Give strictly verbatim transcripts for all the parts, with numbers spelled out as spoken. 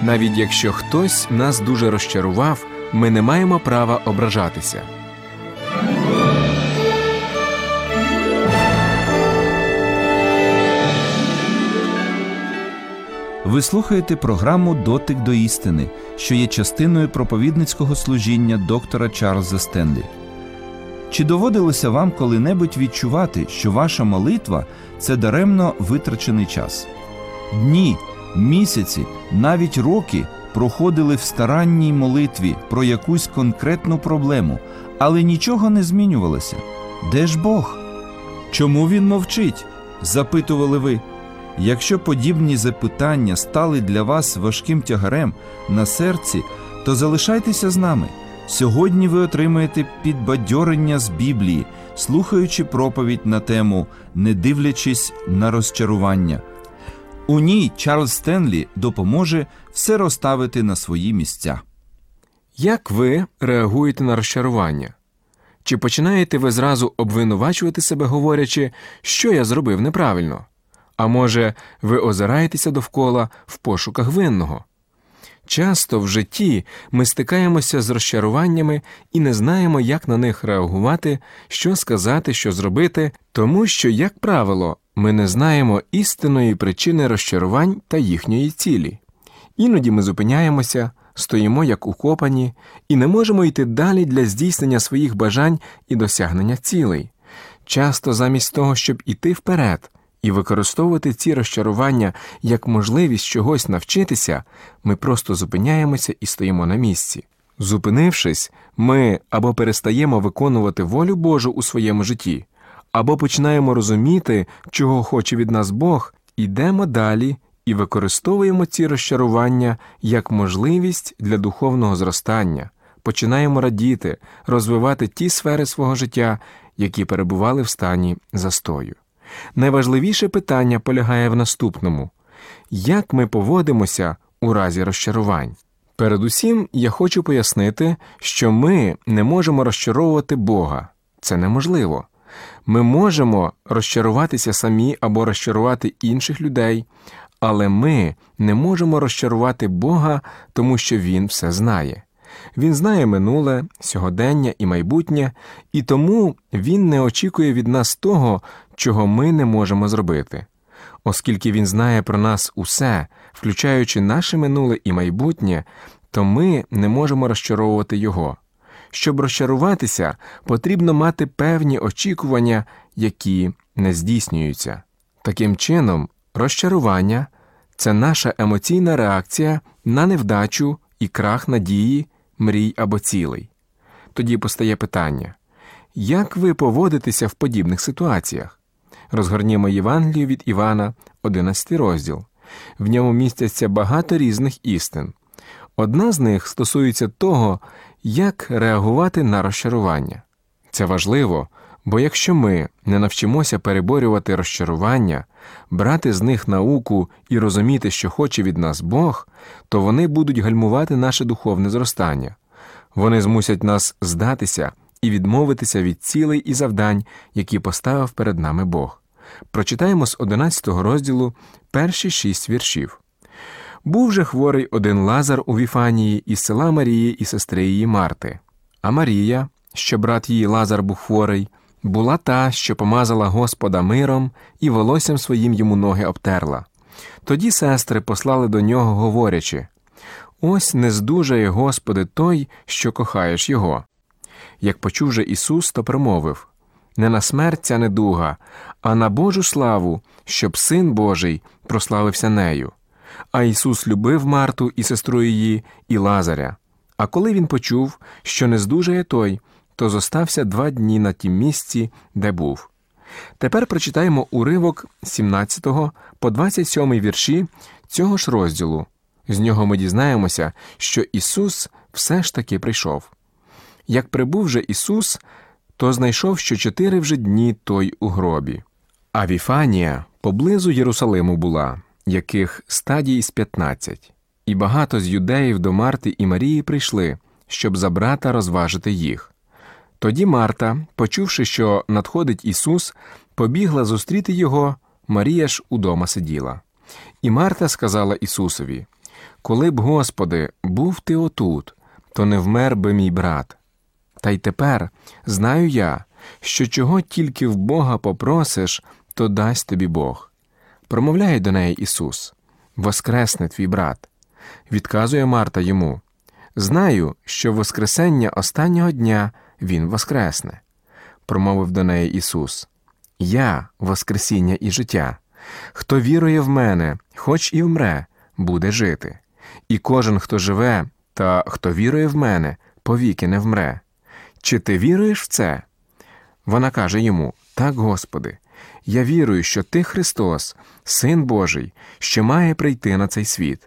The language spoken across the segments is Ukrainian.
Навіть якщо хтось нас дуже розчарував, ми не маємо права ображатися. Ви слухаєте програму «Дотик до істини», що є частиною проповідницького служіння доктора Чарльза Стенлі. Чи доводилося вам коли-небудь відчувати, що ваша молитва – це даремно витрачений час? Дні, місяці, навіть роки проходили в старанній молитві про якусь конкретну проблему, але нічого не змінювалося. Де ж Бог? Чому Він мовчить? Запитували ви. Якщо подібні запитання стали для вас важким тягарем на серці, то залишайтеся з нами. Сьогодні ви отримаєте підбадьорення з Біблії, слухаючи проповідь на тему «Не дивлячись на розчарування». У ній Чарльз Стенлі допоможе все розставити на свої місця. Як ви реагуєте на розчарування? Чи починаєте ви зразу обвинувачувати себе, говорячи, що я зробив неправильно? А може, ви озираєтеся довкола в пошуках винного? Часто в житті ми стикаємося з розчаруваннями і не знаємо, як на них реагувати, що сказати, що зробити, тому що, як правило, ми не знаємо істинної причини розчарувань та їхньої цілі. Іноді ми зупиняємося, стоїмо як укопані і не можемо йти далі для здійснення своїх бажань і досягнення цілей. Часто замість того, щоб іти вперед і використовувати ці розчарування як можливість чогось навчитися, ми просто зупиняємося і стоїмо на місці. Зупинившись, ми або перестаємо виконувати волю Божу у своєму житті, або починаємо розуміти, чого хоче від нас Бог, ідемо далі і використовуємо ці розчарування як можливість для духовного зростання, починаємо радіти, розвивати ті сфери свого життя, які перебували в стані застою. Найважливіше питання полягає в наступному. Як ми поводимося у разі розчарувань? Передусім, я хочу пояснити, що ми не можемо розчаровувати Бога. Це неможливо. Ми можемо розчаруватися самі або розчарувати інших людей, але ми не можемо розчарувати Бога, тому що Він все знає. Він знає минуле, сьогодення і майбутнє, і тому Він не очікує від нас того, чого ми не можемо зробити. Оскільки Він знає про нас усе, включаючи наше минуле і майбутнє, то ми не можемо розчаровувати Його. Щоб розчаруватися, потрібно мати певні очікування, які не здійснюються. Таким чином, розчарування – це наша емоційна реакція на невдачу і крах надії, мрій або цілей. Тоді постає питання, як ви поводитеся в подібних ситуаціях? Розгорнімо Євангелію від Івана, одинадцятий розділ. В ньому містяться багато різних істин. Одна з них стосується того, як реагувати на розчарування. Це важливо, бо якщо ми не навчимося переборювати розчарування, брати з них науку і розуміти, що хоче від нас Бог, то вони будуть гальмувати наше духовне зростання. Вони змусять нас здатися і відмовитися від цілей і завдань, які поставив перед нами Бог. Прочитаємо з одинадцятого розділу перші шість віршів. «Був же хворий один Лазар у Віфанії із села Марії і сестри її Марти. А Марія, що брат її Лазар був хворий, була та, що помазала Господа миром і волоссям своїм йому ноги обтерла. Тоді сестри послали до нього, говорячи, «Ось не здужає, Господи, той, що кохаєш його». Як почув же Ісус, то промовив, «Не на смерть ця недуга, а на Божу славу, щоб Син Божий прославився нею». А Ісус любив Марту і сестру її, і Лазаря. А коли він почув, що не здужає той, то зостався два дні на тім місці, де був. Тепер прочитаємо уривок з сімнадцятого по двадцять сьомий вірші цього ж розділу. З нього ми дізнаємося, що Ісус все ж таки прийшов. Як прибув же Ісус, то знайшов, що чотири вже дні той у гробі. А Віфанія поблизу Єрусалиму була, яких стадій з п'ятнадцять. І багато з юдеїв до Марти і Марії прийшли, щоб за брата розважити їх. Тоді Марта, почувши, що надходить Ісус, побігла зустріти його, Марія ж удома сиділа. І Марта сказала Ісусові, Коли б, Господи, був Ти отут, то не вмер би мій брат. Та й тепер знаю я, що чого тільки в Бога попросиш, то дасть тобі Бог. Промовляє до неї Ісус: «Воскресне твій брат». Відказує Марта йому: «Знаю, що в воскресення останнього дня він воскресне». Промовив до неї Ісус: «Я – воскресіння і життя. Хто вірує в мене, хоч і вмре, буде жити. І кожен, хто живе, та хто вірує в мене, повіки не вмре. Чи ти віруєш в це?» Вона каже йому: «Так, Господи, я вірую, що Ти Христос, Син Божий, що має прийти на цей світ».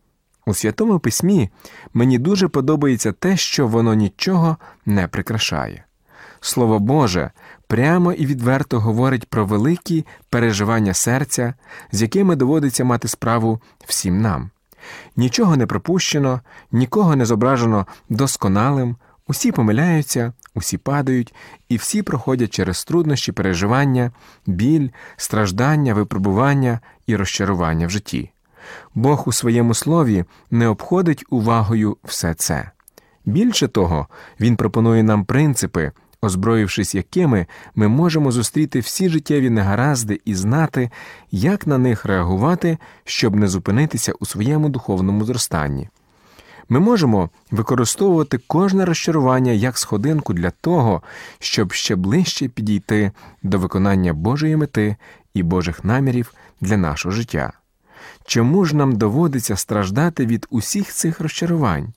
У Святому Письмі мені дуже подобається те, що воно нічого не прикрашає. Слово Боже прямо і відверто говорить про великі переживання серця, з якими доводиться мати справу всім нам. Нічого не пропущено, нікого не зображено досконалим, усі помиляються, усі падають, і всі проходять через труднощі переживання, біль, страждання, випробування і розчарування в житті. Бог у своєму слові не обходить увагою все це. Більше того, Він пропонує нам принципи, озброївшись якими ми можемо зустріти всі життєві негаразди і знати, як на них реагувати, щоб не зупинитися у своєму духовному зростанні. Ми можемо використовувати кожне розчарування як сходинку для того, щоб ще ближче підійти до виконання Божої мети і Божих намірів для нашого життя. Чому ж нам доводиться страждати від усіх цих розчарувань?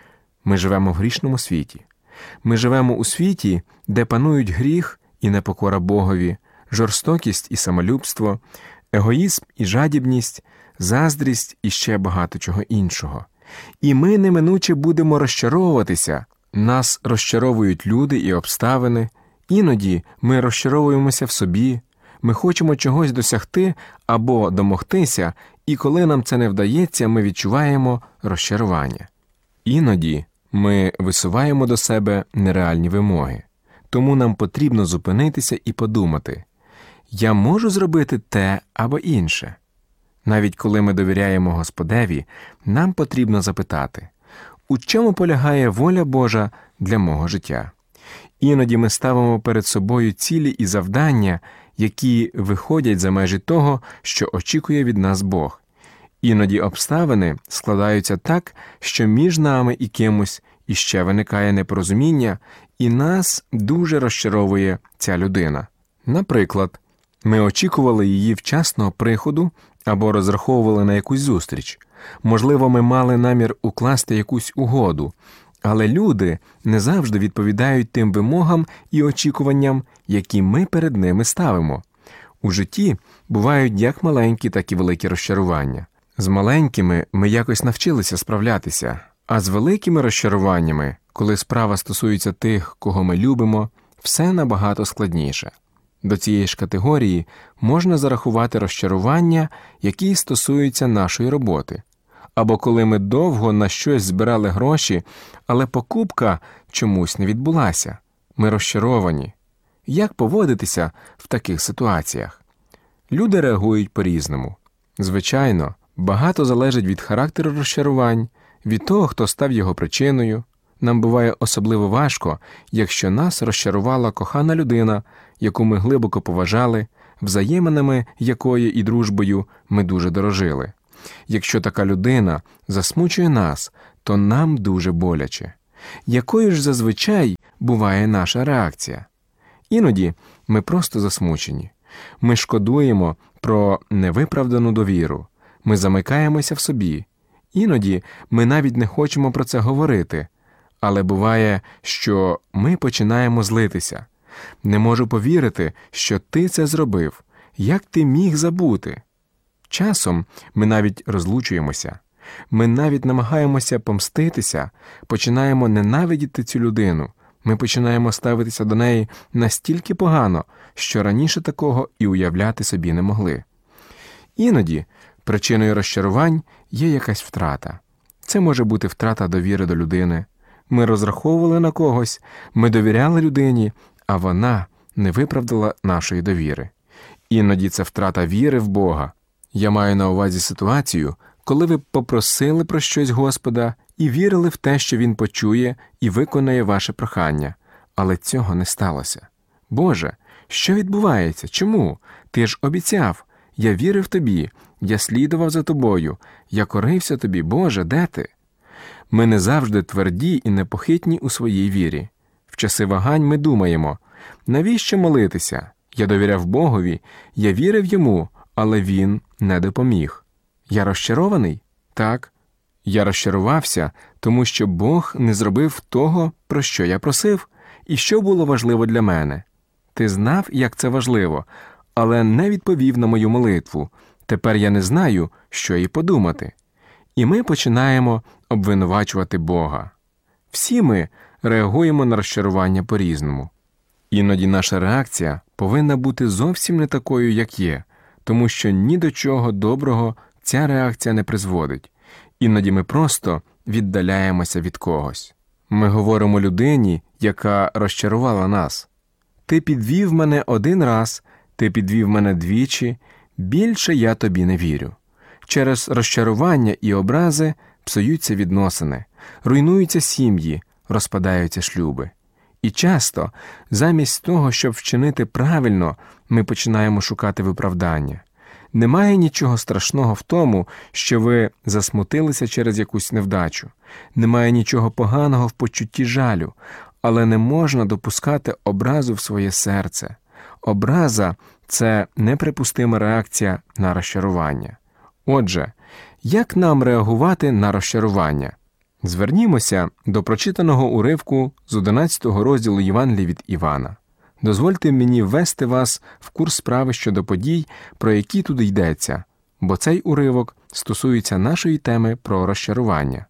Ми живемо в грішному світі. Ми живемо у світі, де панують гріх і непокора Богові, жорстокість і самолюбство, егоїзм і жадібність, заздрість і ще багато чого іншого. І ми неминуче будемо розчаровуватися. Нас розчаровують люди і обставини. Іноді ми розчаровуємося в собі, ми хочемо чогось досягти або домогтися, і коли нам це не вдається, ми відчуваємо розчарування. Іноді ми висуваємо до себе нереальні вимоги. Тому нам потрібно зупинитися і подумати: я можу зробити те або інше? Навіть коли ми довіряємо Господеві, нам потрібно запитати: у чому полягає воля Божа для мого життя? Іноді ми ставимо перед собою цілі і завдання, які виходять за межі того, що очікує від нас Бог. Іноді обставини складаються так, що між нами і кимось іще виникає непорозуміння, і нас дуже розчаровує ця людина. Наприклад, ми очікували її вчасного приходу або розраховували на якусь зустріч. Можливо, ми мали намір укласти якусь угоду, але люди не завжди відповідають тим вимогам і очікуванням, які ми перед ними ставимо. У житті бувають як маленькі, так і великі розчарування. З маленькими ми якось навчилися справлятися, а з великими розчаруваннями, коли справа стосується тих, кого ми любимо, все набагато складніше. До цієї ж категорії можна зарахувати розчарування, які стосуються нашої роботи. Або коли ми довго на щось збирали гроші, але покупка чомусь не відбулася. Ми розчаровані. Як поводитися в таких ситуаціях? Люди реагують по-різному. Звичайно, багато залежить від характеру розчарувань, від того, хто став його причиною. Нам буває особливо важко, якщо нас розчарувала кохана людина, яку ми глибоко поважали, взаєминами якої і дружбою ми дуже дорожили. Якщо така людина засмучує нас, то нам дуже боляче. Якою ж зазвичай буває наша реакція? Іноді ми просто засмучені. Ми шкодуємо про невиправдану довіру. Ми замикаємося в собі. Іноді ми навіть не хочемо про це говорити. Але буває, що ми починаємо злитися. Не можу повірити, що ти це зробив. Як ти міг забути? Часом ми навіть розлучуємося. Ми навіть намагаємося помститися, починаємо ненавидіти цю людину. Ми починаємо ставитися до неї настільки погано, що раніше такого і уявляти собі не могли. Іноді причиною розчарувань є якась втрата. Це може бути втрата довіри до людини. Ми розраховували на когось, ми довіряли людині, а вона не виправдала нашої довіри. Іноді це втрата віри в Бога. Я маю на увазі ситуацію, коли ви попросили про щось Господа і вірили в те, що Він почує і виконає ваше прохання, але цього не сталося. Боже, що відбувається? Чому? Ти ж обіцяв. Я вірив тобі, я слідував за тобою, я корився тобі. Боже, де ти? Ми не завжди тверді і непохитні у своїй вірі. В часи вагань ми думаємо, навіщо молитися? Я довіряв Богові, я вірив Йому, але Він не допоміг. Я розчарований? Так. Я розчарувався, тому що Бог не зробив того, про що я просив, і що було важливо для мене. Ти знав, як це важливо, але не відповів на мою молитву. Тепер я не знаю, що і подумати. І ми починаємо обвинувачувати Бога. Всі ми реагуємо на розчарування по-різному. Іноді наша реакція повинна бути зовсім не такою, як є, тому що ні до чого доброго ця реакція не призводить. Іноді ми просто віддаляємося від когось. Ми говоримо людині, яка розчарувала нас: «Ти підвів мене один раз, ти підвів мене двічі, більше я тобі не вірю». Через розчарування і образи псуються відносини, руйнуються сім'ї, розпадаються шлюби. І часто, замість того, щоб вчинити правильно, ми починаємо шукати виправдання. Немає нічого страшного в тому, що ви засмутилися через якусь невдачу. Немає нічого поганого в почутті жалю, але не можна допускати образу в своє серце. Образа – це неприпустима реакція на розчарування. Отже, як нам реагувати на розчарування? Звернімося до прочитаного уривку з одинадцятого розділу Євангелія від Івана. Дозвольте мені ввести вас в курс справи щодо подій, про які тут йдеться, бо цей уривок стосується нашої теми про розчарування.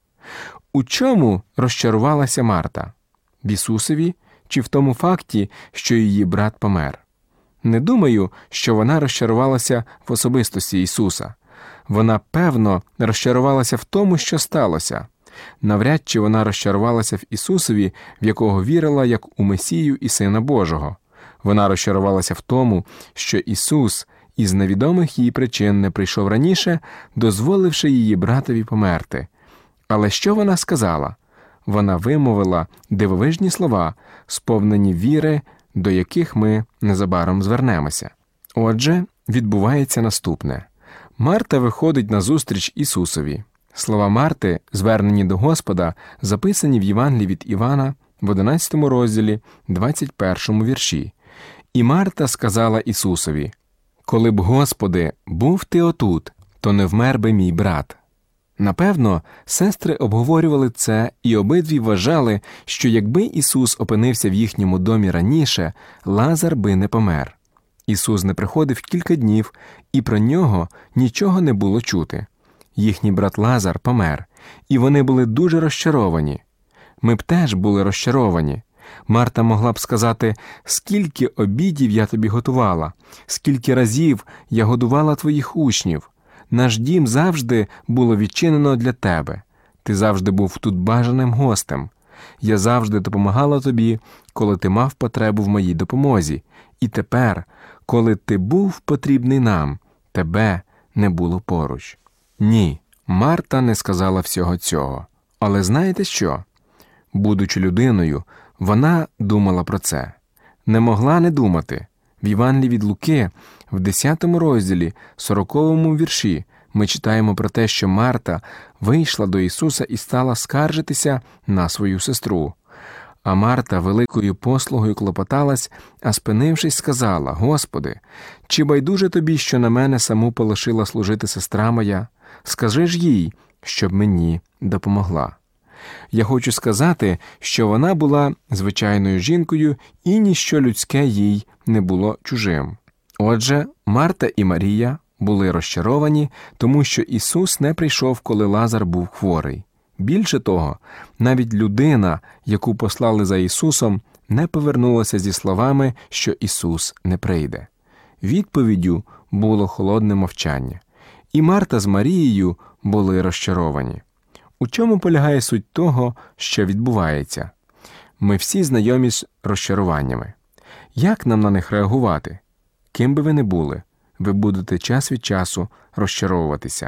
У чому розчарувалася Марта? В Ісусові чи в тому факті, що її брат помер? Не думаю, що вона розчарувалася в особистості Ісуса. Вона, певно, розчарувалася в тому, що сталося. Навряд чи вона розчарувалася в Ісусові, в якого вірила як у Месію і Сина Божого. Вона розчарувалася в тому, що Ісус із невідомих їй причин не прийшов раніше, дозволивши її братові померти. Але що вона сказала? Вона вимовила дивовижні слова, сповнені віри, до яких ми незабаром звернемося. Отже, відбувається наступне. Марта виходить назустріч Ісусові. Слова Марти, звернені до Господа, записані в Євангелії від Івана в одинадцятому розділі, двадцять першому вірші. «І Марта сказала Ісусові: коли б, Господи, був ти отут, то не вмер би мій брат». Напевно, сестри обговорювали це і обидві вважали, що якби Ісус опинився в їхньому домі раніше, Лазар би не помер. Ісус не приходив кілька днів, і про нього нічого не було чути. Їхній брат Лазар помер, і вони були дуже розчаровані. Ми б теж були розчаровані. Марта могла б сказати: «Скільки обідів я тобі готувала, скільки разів я годувала твоїх учнів. Наш дім завжди було відчинено для тебе. Ти завжди був тут бажаним гостем. Я завжди допомагала тобі, коли ти мав потребу в моїй допомозі. І тепер, коли ти був потрібний нам, тебе не було поруч». Ні, Марта не сказала всього цього. Але знаєте що? Будучи людиною, вона думала про це. Не могла не думати. В Євангелії від Луки, в десятому розділі, сороковому вірші, ми читаємо про те, що Марта вийшла до Ісуса і стала скаржитися на свою сестру. А Марта великою послугою клопоталась, а спинившись, сказала: «Господи, чи байдуже тобі, що на мене саму полишила служити сестра моя? Скажи ж їй, щоб мені допомогла». Я хочу сказати, що вона була звичайною жінкою, і ніщо людське їй не було чужим. Отже, Марта і Марія були розчаровані, тому що Ісус не прийшов, коли Лазар був хворий. Більше того, навіть людина, яку послали за Ісусом, не повернулася зі словами, що Ісус не прийде. Відповіддю було холодне мовчання. І Марта з Марією були розчаровані. У чому полягає суть того, що відбувається? Ми всі знайомі з розчаруваннями. Як нам на них реагувати? Ким би ви не були, ви будете час від часу розчаровуватися.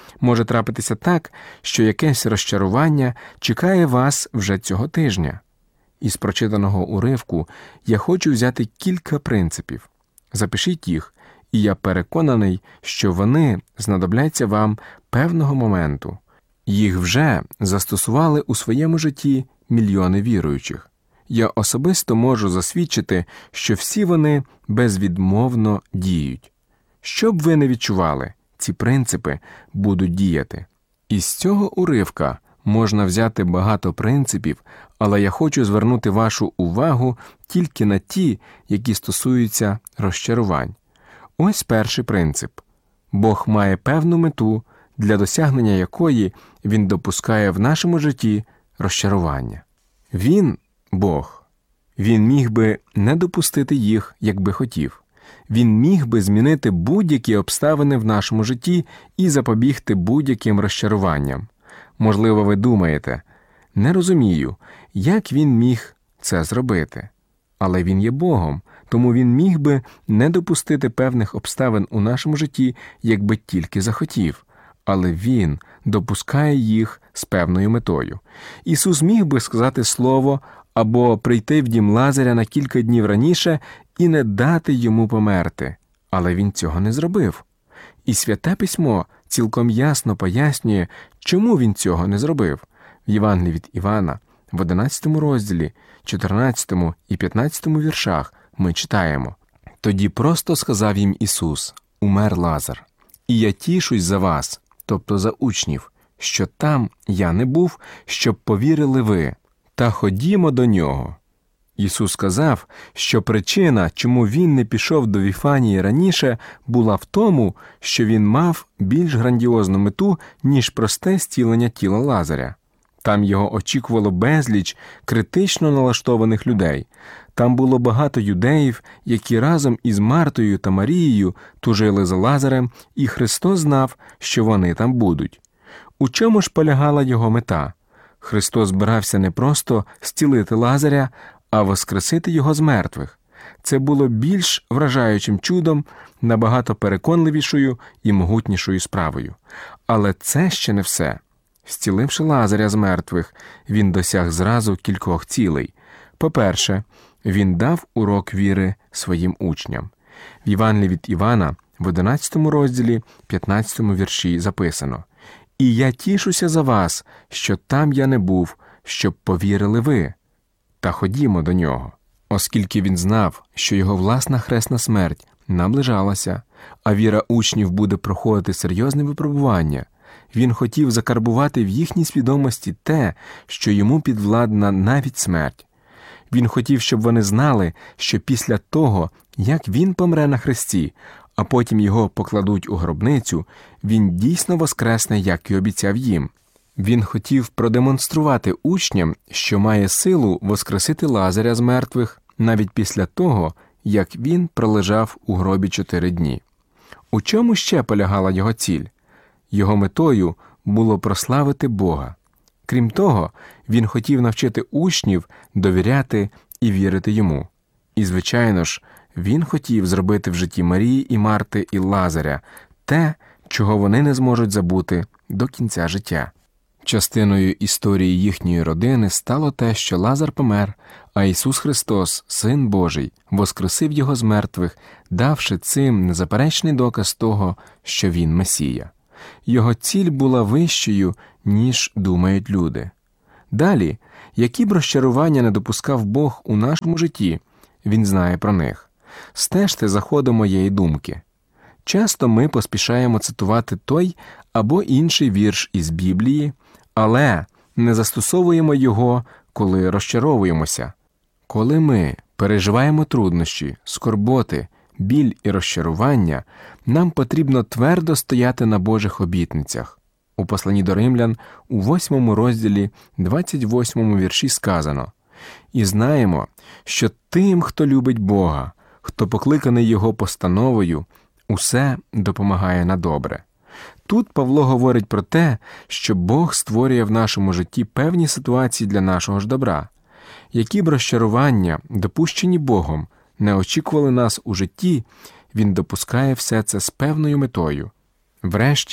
може трапитися так, що якесь розчарування чекає вас вже цього тижня. Із прочитаного уривку я хочу взяти кілька принципів. Запишіть їх, і я переконаний, що вони знадобляться вам певного моменту. Їх вже застосували у своєму житті мільйони віруючих. Я особисто можу засвідчити, що всі вони безвідмовно діють. Що б ви не відчували, ці принципи будуть діяти. Із цього уривка можна взяти багато принципів, але я хочу звернути вашу увагу тільки на ті, які стосуються розчарувань. Ось перший принцип. Бог має певну мету, для досягнення якої Він допускає в нашому житті розчарування. Він – Бог. Він міг би не допустити їх, якби хотів. Він міг би змінити будь-які обставини в нашому житті і запобігти будь-яким розчаруванням. Можливо, ви думаєте, не розумію, як він міг це зробити. Але він є Богом, тому він міг би не допустити певних обставин у нашому житті, якби тільки захотів. Але він допускає їх з певною метою. Ісус міг би сказати слово або прийти в дім Лазаря на кілька днів раніше і не дати йому померти. Але він цього не зробив. І Святе Письмо цілком ясно пояснює, чому він цього не зробив. В Євангелії від Івана, в одинадцятому розділі, чотирнадцятому і п'ятнадцятому віршах ми читаємо: «Тоді просто сказав їм Ісус: умер Лазар, і я тішусь за вас, тобто за учнів, що там я не був, щоб повірили ви, та ходімо до нього». Ісус сказав, що причина, чому він не пішов до Віфанії раніше, була в тому, що він мав більш грандіозну мету, ніж просте зцілення тіла Лазаря. Там його очікувало безліч критично налаштованих людей. Там було багато юдеїв, які разом із Мартою та Марією тужили за Лазарем, і Христос знав, що вони там будуть. У чому ж полягала його мета? Христос збирався не просто зцілити Лазаря, а воскресити його з мертвих. Це було більш вражаючим чудом, набагато переконливішою і могутнішою справою. Але це ще не все. Зціливши Лазаря з мертвих, він досяг зразу кількох цілей. По-перше, він дав урок віри своїм учням. В Євангелії від Івана, в одинадцятому розділі, п'ятнадцятому вірші записано: «І я тішуся за вас, що там я не був, щоб повірили ви. Та ходімо до нього». Оскільки він знав, що його власна хресна смерть наближалася, а віра учнів буде проходити серйозне випробування, він хотів закарбувати в їхній свідомості те, що йому підвладна навіть смерть. Він хотів, щоб вони знали, що після того, як він помре на хресті, а потім його покладуть у гробницю, він дійсно воскресне, як і обіцяв їм. Він хотів продемонструвати учням, що має силу воскресити Лазаря з мертвих навіть після того, як він пролежав у гробі чотири дні. У чому ще полягала його ціль? Його метою було прославити Бога. Крім того, він хотів навчити учнів довіряти і вірити йому. І, звичайно ж, він хотів зробити в житті Марії і Марти і Лазаря те, чого вони не зможуть забути до кінця життя. Частиною історії їхньої родини стало те, що Лазар помер, а Ісус Христос, Син Божий, воскресив його з мертвих, давши цим незаперечний доказ того, що Він Месія. Його ціль була вищою, ніж думають люди. Далі, які б розчарування не допускав Бог у нашому житті, Він знає про них. Стежте за ходом моєї думки. Часто ми поспішаємо цитувати той або інший вірш із Біблії, але не застосовуємо його, коли розчаровуємося. Коли ми переживаємо труднощі, скорботи, біль і розчарування, нам потрібно твердо стояти на Божих обітницях. У посланні до Римлян у восьмому розділі, двадцять восьмому вірші сказано: «І знаємо, що тим, хто любить Бога, хто покликаний Його постановою, усе допомагає на добре». Тут Павло говорить про те, що Бог створює в нашому житті певні ситуації для нашого ж добра. Які б розчарування, допущені Богом, не очікували нас у житті, Він допускає все це з певною метою. Врешті,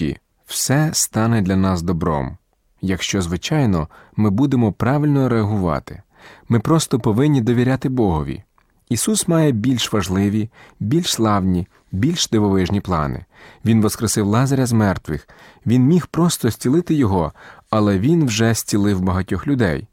все стане для нас добром, якщо, звичайно, ми будемо правильно реагувати. Ми просто повинні довіряти Богові. Ісус має більш важливі, більш славні, більш дивовижні плани. Він воскресив Лазаря з мертвих. Він міг просто зцілити його, але Він вже зцілив багатьох людей.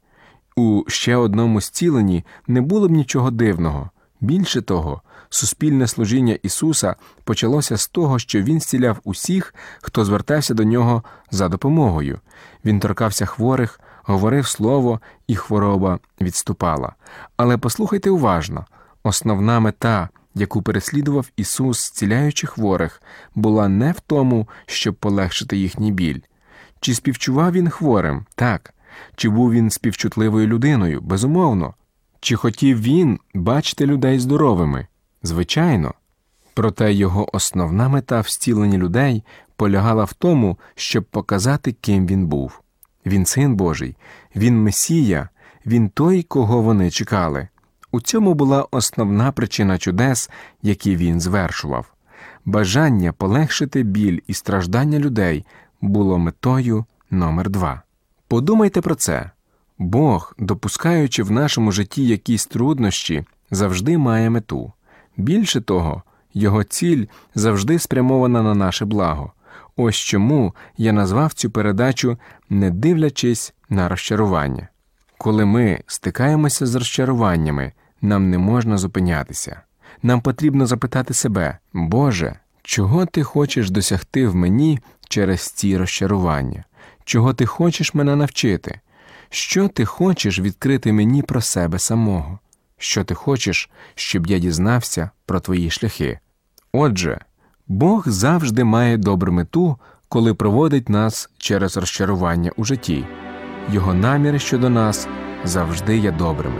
У ще одному зціленні не було б нічого дивного. Більше того, суспільне служіння Ісуса почалося з того, що Він зціляв усіх, хто звертався до Нього за допомогою. Він торкався хворих, говорив слово, і хвороба відступала. Але послухайте уважно, основна мета, яку переслідував Ісус, зціляючи хворих, була не в тому, щоб полегшити їхній біль. Чи співчував Він хворим? Так. Чи був Він співчутливою людиною? Безумовно. Чи хотів Він бачити людей здоровими? Звичайно. Проте Його основна мета в зціленні людей полягала в тому, щоб показати, ким Він був. Він Син Божий, Він Месія, Він той, кого вони чекали. У цьому була основна причина чудес, які Він звершував. Бажання полегшити біль і страждання людей було метою номер два. Подумайте про це. Бог, допускаючи в нашому житті якісь труднощі, завжди має мету. Більше того, Його ціль завжди спрямована на наше благо. Ось чому я назвав цю передачу «Не дивлячись на розчарування». Коли ми стикаємося з розчаруваннями, нам не можна зупинятися. Нам потрібно запитати себе: «Боже, чого Ти хочеш досягти в мені через ці розчарування? Чого Ти хочеш мене навчити? Що Ти хочеш відкрити мені про себе самого? Що Ти хочеш, щоб я дізнався про Твої шляхи?» Отже, Бог завжди має добру мету, коли проводить нас через розчарування у житті. Його наміри щодо нас завжди є добрими.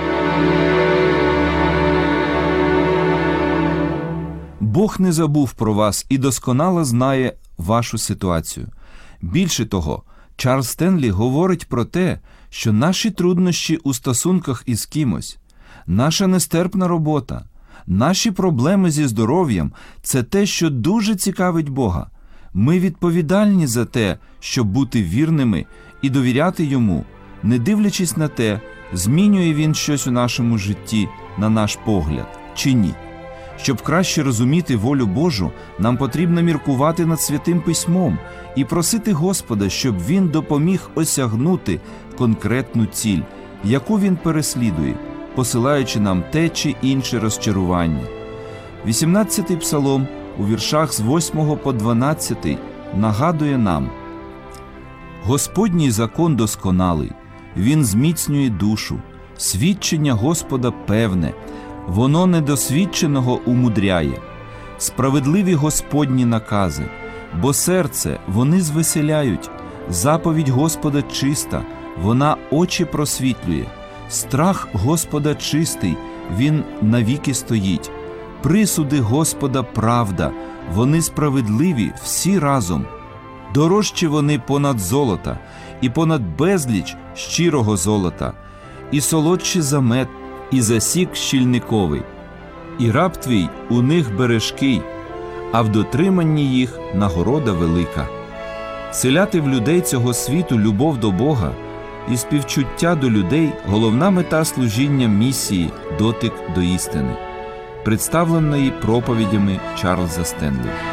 Бог не забув про вас і досконало знає вашу ситуацію. Більше того, Чарльз Стенлі говорить про те, що наші труднощі у стосунках із кимось, наша нестерпна робота, наші проблеми зі здоров'ям – це те, що дуже цікавить Бога. Ми відповідальні за те, щоб бути вірними і довіряти Йому, не дивлячись на те, змінює Він щось у нашому житті, на наш погляд, чи ні. Щоб краще розуміти волю Божу, нам потрібно міркувати над Святим Письмом і просити Господа, щоб Він допоміг осягнути конкретну ціль, яку Він переслідує, посилаючи нам те чи інше розчарування. вісімнадцятий псалом у віршах з восьмого по дванадцятий нагадує нам: «Господній закон досконалий, він зміцнює душу, свідчення Господа певне, воно недосвідченого умудряє. Справедливі Господні накази, бо серце вони звеселяють, заповідь Господа чиста, вона очі просвітлює. Страх Господа чистий, він навіки стоїть. Присуди Господа правда, вони справедливі всі разом. Дорожчі вони понад золота, і понад безліч щирого золота, і солодші за мед, і за сік щільниковий. І раб твій у них бережкий, а в дотриманні їх нагорода велика». Вселяти в людей цього світу любов до Бога і співчуття до людей – головна мета служіння місії «Дотик до істини», представленої проповідями Чарльза Стенлі.